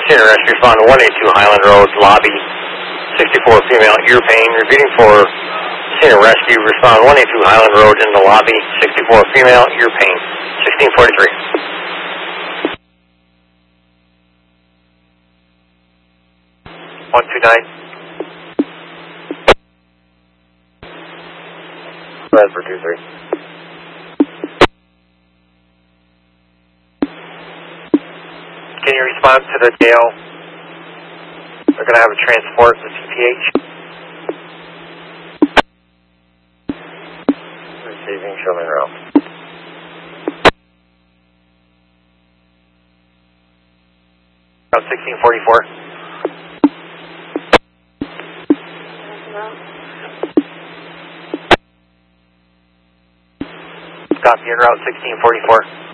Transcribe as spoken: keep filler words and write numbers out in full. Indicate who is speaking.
Speaker 1: Center Rescue, respond to one eighty-two Highland Road, lobby, sixty-four female, ear pain. Repeating for Center Rescue, respond one eighty-two Highland Road in the lobby, sixty-four female, ear pain, sixteen forty-three. one two nine. Red for two three. Can you respond to the Gale? They're going to have a transport to C P H. Receiving, show me around. Route sixteen forty-four. Copy in route sixteen forty-four.